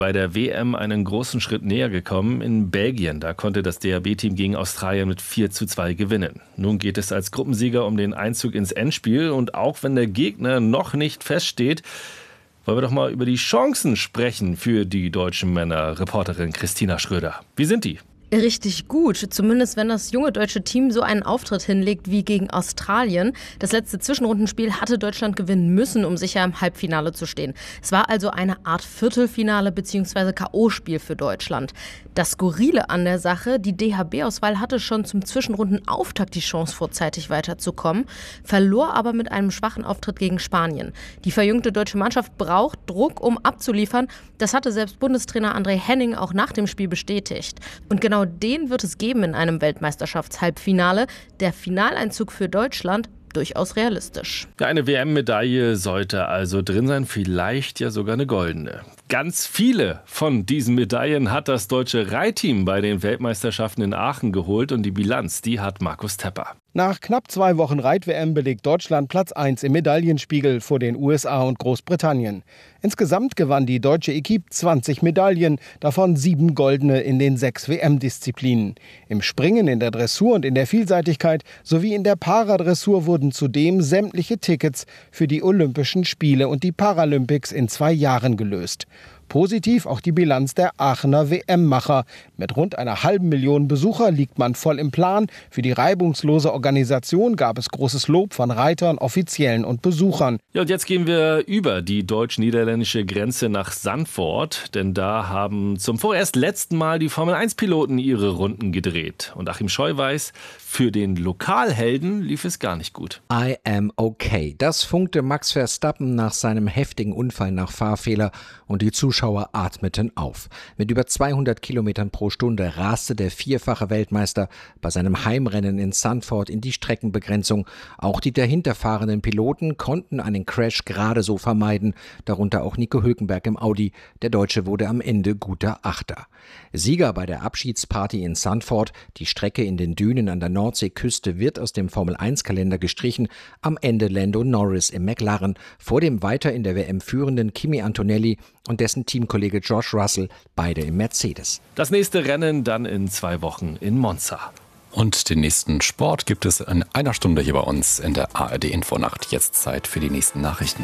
Bei der WM einen großen Schritt näher gekommen in Belgien. Da konnte das DHB-Team gegen Australien mit 4:2 gewinnen. Nun geht es als Gruppensieger um den Einzug ins Endspiel. Und auch wenn der Gegner noch nicht feststeht, wollen wir doch mal über die Chancen sprechen für die deutschen Männer. Reporterin Christina Schröder. Wie sind die? Richtig gut, zumindest wenn das junge deutsche Team so einen Auftritt hinlegt wie gegen Australien. Das letzte Zwischenrundenspiel hatte Deutschland gewinnen müssen, um sicher im Halbfinale zu stehen. Es war also eine Art Viertelfinale bzw. K.O.-Spiel für Deutschland. Das Skurrile an der Sache, die DHB-Auswahl hatte schon zum Zwischenrundenauftakt die Chance, vorzeitig weiterzukommen, verlor aber mit einem schwachen Auftritt gegen Spanien. Die verjüngte deutsche Mannschaft braucht Druck, um abzuliefern. Das hatte selbst Bundestrainer André Henning auch nach dem Spiel bestätigt. Und genau den wird es geben in einem Weltmeisterschaftshalbfinale. Der Finaleinzug für Deutschland durchaus realistisch. Eine WM-Medaille sollte also drin sein, vielleicht ja sogar eine goldene. Ganz viele von diesen Medaillen hat das deutsche Reitteam bei den Weltmeisterschaften in Aachen geholt und die Bilanz, die hat Markus Tepper. Nach knapp 2 Wochen Reit-WM belegt Deutschland Platz 1 im Medaillenspiegel vor den USA und Großbritannien. Insgesamt gewann die deutsche Equipe 20 Medaillen, davon 7 goldene in den 6 WM-Disziplinen. Im Springen, in der Dressur und in der Vielseitigkeit sowie in der Paradressur wurden zudem sämtliche Tickets für die Olympischen Spiele und die Paralympics in 2 Jahren gelöst. Positiv auch die Bilanz der Aachener WM-Macher. Mit rund 500.000 Besucher liegt man voll im Plan. Für die reibungslose Organisation gab es großes Lob von Reitern, Offiziellen und Besuchern. Ja, und jetzt gehen wir über die deutsch-niederländische Grenze nach Zandvoort. Denn da haben zum vorerst letzten Mal die Formel-1-Piloten ihre Runden gedreht. Und Achim Scheu weiß, für den Lokalhelden lief es gar nicht gut. I am okay. Das funkte Max Verstappen nach seinem heftigen Unfall nach Fahrfehler und die Zuschauer atmeten auf. Mit über 200 Kilometern pro Stunde raste der vierfache Weltmeister bei seinem Heimrennen in Zandvoort in die Streckenbegrenzung. Auch die dahinterfahrenden Piloten konnten einen Crash gerade so vermeiden, darunter auch Nico Hülkenberg im Audi. Der Deutsche wurde am Ende guter Achter. Sieger bei der Abschiedsparty in Zandvoort. Die Strecke in den Dünen an der Nordseeküste wird aus dem Formel-1-Kalender gestrichen. Am Ende Lando Norris im McLaren, vor dem weiter in der WM führenden Kimi Antonelli und dessen Teamkollege George Russell, beide im Mercedes. Das nächste Rennen dann in 2 Wochen in Monza. Und den nächsten Sport gibt es in einer Stunde hier bei uns in der ARD Infonacht. Jetzt Zeit für die nächsten Nachrichten.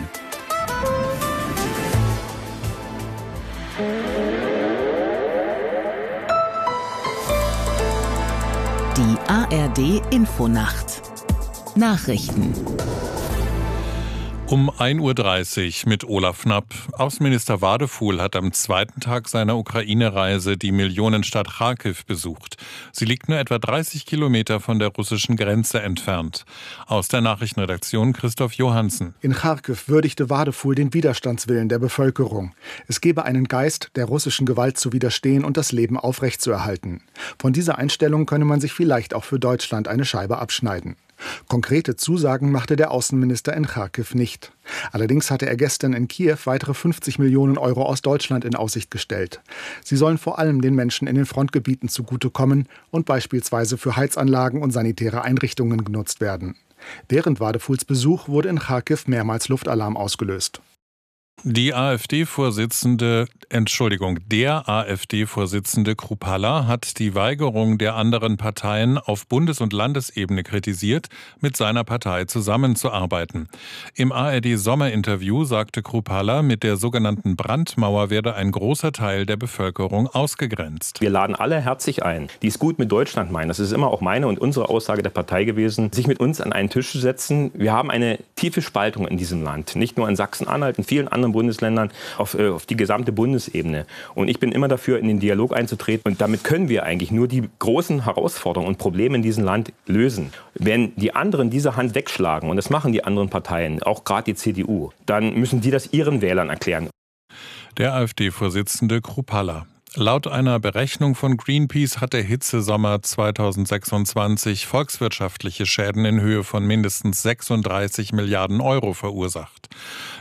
Die ARD Infonacht. Nachrichten. Um 1:30 Uhr mit Olaf Knapp. Außenminister Wadefuhl hat am 2. Tag seiner Ukraine-Reise die Millionenstadt Charkiw besucht. Sie liegt nur etwa 30 Kilometer von der russischen Grenze entfernt. Aus der Nachrichtenredaktion Christoph Johansen. In Charkiw würdigte Wadefuhl den Widerstandswillen der Bevölkerung. Es gebe einen Geist, der russischen Gewalt zu widerstehen und das Leben aufrechtzuerhalten. Von dieser Einstellung könne man sich vielleicht auch für Deutschland eine Scheibe abschneiden. Konkrete Zusagen machte der Außenminister in Charkiw nicht. Allerdings hatte er gestern in Kiew weitere 50 Millionen Euro aus Deutschland in Aussicht gestellt. Sie sollen vor allem den Menschen in den Frontgebieten zugutekommen und beispielsweise für Heizanlagen und sanitäre Einrichtungen genutzt werden. Während Wadefuhls Besuch wurde in Charkiw mehrmals Luftalarm ausgelöst. Der AfD-Vorsitzende Kruppalla hat die Weigerung der anderen Parteien auf Bundes- und Landesebene kritisiert, mit seiner Partei zusammenzuarbeiten. Im ARD-Sommerinterview sagte Kruppalla, mit der sogenannten Brandmauer werde ein großer Teil der Bevölkerung ausgegrenzt. Wir laden alle herzlich ein, die es gut mit Deutschland meinen. Das ist immer auch meine und unsere Aussage der Partei gewesen, sich mit uns an einen Tisch zu setzen. Wir haben eine tiefe Spaltung in diesem Land, nicht nur in Sachsen-Anhalt, in vielen anderen Bundesländern, auf die gesamte Bundesebene. Und ich bin immer dafür, in den Dialog einzutreten. Und damit können wir eigentlich nur die großen Herausforderungen und Probleme in diesem Land lösen. Wenn die anderen diese Hand wegschlagen, und das machen die anderen Parteien, auch gerade die CDU, dann müssen die das ihren Wählern erklären. Der AfD-Vorsitzende Kruppalla. Laut einer Berechnung von Greenpeace hat der Hitzesommer 2026 volkswirtschaftliche Schäden in Höhe von mindestens 36 Milliarden Euro verursacht.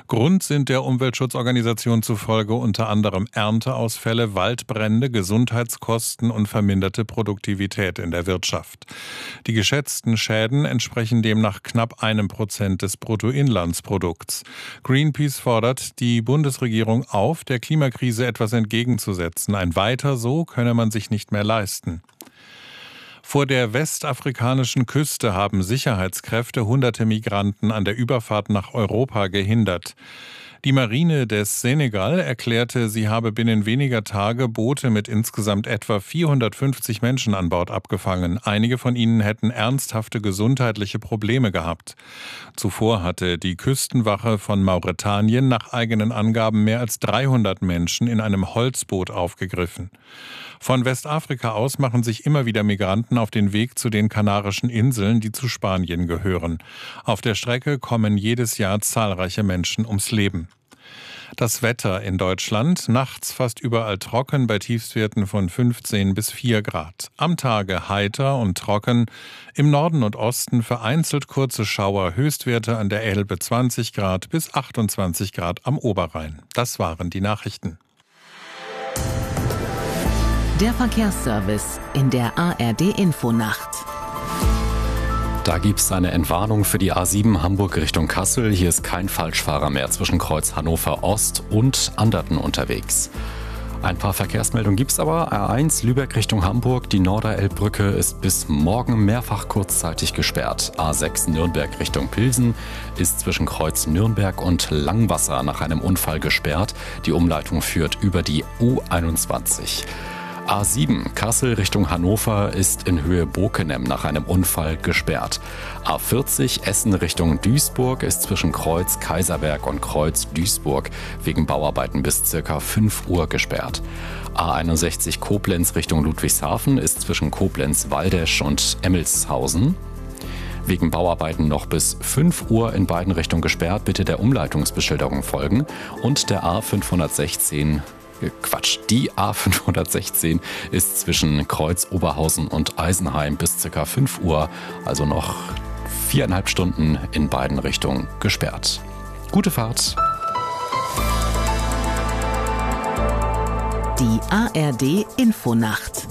Grund sind der Umweltschutzorganisation zufolge unter anderem Ernteausfälle, Waldbrände, Gesundheitskosten und verminderte Produktivität in der Wirtschaft. Die geschätzten Schäden entsprechen demnach knapp 1% des Bruttoinlandsprodukts. Greenpeace fordert die Bundesregierung auf, der Klimakrise etwas entgegenzusetzen. Ein Weiter so könne man sich nicht mehr leisten. Vor der westafrikanischen Küste haben Sicherheitskräfte hunderte Migranten an der Überfahrt nach Europa gehindert. Die Marine des Senegal erklärte, sie habe binnen weniger Tage Boote mit insgesamt etwa 450 Menschen an Bord abgefangen. Einige von ihnen hätten ernsthafte gesundheitliche Probleme gehabt. Zuvor hatte die Küstenwache von Mauretanien nach eigenen Angaben mehr als 300 Menschen in einem Holzboot aufgegriffen. Von Westafrika aus machen sich immer wieder Migranten auf den Weg zu den Kanarischen Inseln, die zu Spanien gehören. Auf der Strecke kommen jedes Jahr zahlreiche Menschen ums Leben. Das Wetter in Deutschland, nachts fast überall trocken bei Tiefstwerten von 15 bis 4 Grad. Am Tage heiter und trocken, im Norden und Osten vereinzelt kurze Schauer, Höchstwerte an der Elbe 20 Grad bis 28 Grad am Oberrhein. Das waren die Nachrichten. Der Verkehrsservice in der ARD-Infonacht. Da gibt es eine Entwarnung für die A7 Hamburg Richtung Kassel. Hier ist kein Falschfahrer mehr zwischen Kreuz Hannover Ost und Anderten unterwegs. Ein paar Verkehrsmeldungen gibt es aber. A1 Lübeck Richtung Hamburg. Die Norderelbbrücke ist bis morgen mehrfach kurzzeitig gesperrt. A6 Nürnberg Richtung Pilsen ist zwischen Kreuz Nürnberg und Langwasser nach einem Unfall gesperrt. Die Umleitung führt über die U21. A7 Kassel Richtung Hannover ist in Höhe Bokenem nach einem Unfall gesperrt. A40 Essen Richtung Duisburg ist zwischen Kreuz Kaiserberg und Kreuz Duisburg wegen Bauarbeiten bis ca. 5 Uhr gesperrt. A61 Koblenz Richtung Ludwigshafen ist zwischen Koblenz-Waldesch und Emmelshausen wegen Bauarbeiten noch bis 5 Uhr in beiden Richtungen gesperrt. Bitte der Umleitungsbeschilderung folgen. Und der Die A516 ist zwischen Kreuz Oberhausen und Eisenheim bis ca. 5 Uhr, also noch 4,5 Stunden in beiden Richtungen gesperrt. Gute Fahrt! Die ARD-Infonacht.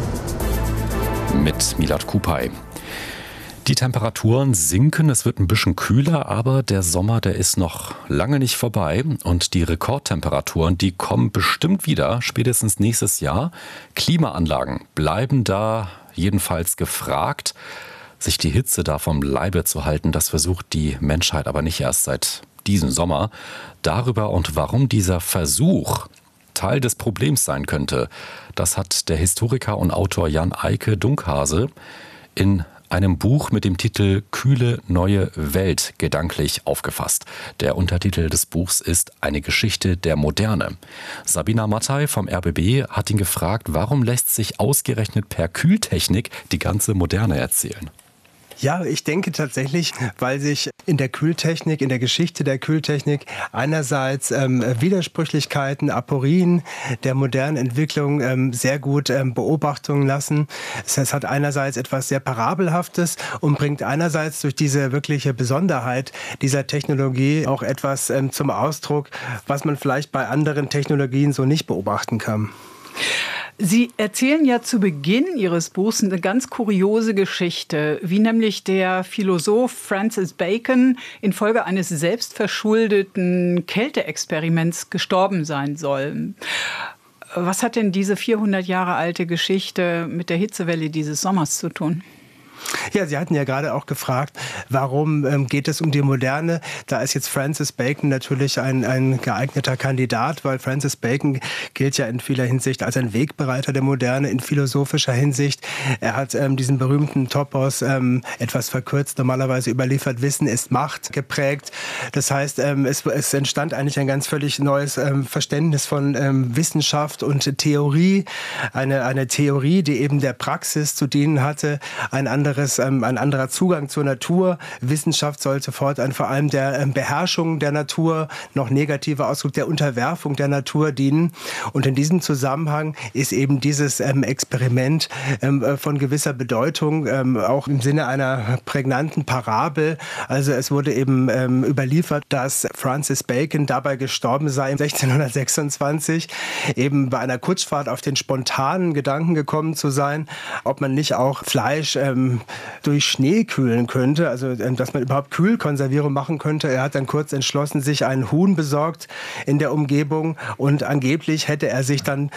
Mit Milad Kupay. Die Temperaturen sinken, es wird ein bisschen kühler, aber der Sommer, der ist noch lange nicht vorbei und die Rekordtemperaturen, die kommen bestimmt wieder, spätestens nächstes Jahr. Klimaanlagen bleiben da jedenfalls gefragt. Sich die Hitze da vom Leibe zu halten, das versucht die Menschheit aber nicht erst seit diesem Sommer. Darüber und warum dieser Versuch Teil des Problems sein könnte, das hat der Historiker und Autor Jan Eike Dunkhase in einem Buch mit dem Titel Kühle neue Welt gedanklich aufgefasst. Der Untertitel des Buchs ist Eine Geschichte der Moderne. Sabina Mattei vom RBB hat ihn gefragt, warum lässt sich ausgerechnet per Kühltechnik die ganze Moderne erzählen? Ja, ich denke tatsächlich, weil sich in der Kühltechnik, in der Geschichte der Kühltechnik einerseits Widersprüchlichkeiten, Aporien der modernen Entwicklung sehr gut beobachten lassen. Es hat einerseits etwas sehr Parabelhaftes und bringt einerseits durch diese wirkliche Besonderheit dieser Technologie auch etwas zum Ausdruck, was man vielleicht bei anderen Technologien so nicht beobachten kann. Sie erzählen ja zu Beginn Ihres Buchs eine ganz kuriose Geschichte, wie nämlich der Philosoph Francis Bacon infolge eines selbstverschuldeten Kälteexperiments gestorben sein soll. Was hat denn diese 400 Jahre alte Geschichte mit der Hitzewelle dieses Sommers zu tun? Ja, Sie hatten ja gerade auch gefragt, warum geht es um die Moderne? Da ist jetzt Francis Bacon natürlich ein geeigneter Kandidat, weil Francis Bacon gilt ja in vieler Hinsicht als ein Wegbereiter der Moderne, in philosophischer Hinsicht. Er hat diesen berühmten Topos, etwas verkürzt, normalerweise überliefert, Wissen ist Macht, geprägt. Das heißt, es entstand eigentlich ein ganz völlig neues Verständnis von Wissenschaft und Theorie. Eine Theorie, die eben der Praxis zu dienen hatte, ein anderes anderer Zugang zur Natur. Wissenschaft soll sofort vor allem der Beherrschung der Natur, noch negativer Ausdruck der Unterwerfung der Natur dienen. Und in diesem Zusammenhang ist eben dieses Experiment von gewisser Bedeutung, auch im Sinne einer prägnanten Parabel. Also es wurde eben überliefert, dass Francis Bacon dabei gestorben sei 1626, eben bei einer Kutschfahrt auf den spontanen Gedanken gekommen zu sein, ob man nicht auch Fleisch durch Schnee kühlen könnte, also dass man überhaupt Kühlkonservierung machen könnte. Er hat dann kurz entschlossen, sich ein Huhn besorgt in der Umgebung und angeblich hätte er sich dann